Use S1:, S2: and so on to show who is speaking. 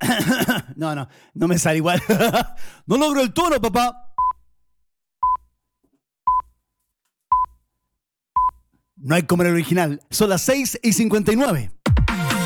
S1: No me sale igual. No logro el tono, papá. No hay como el original. Son las 6:59.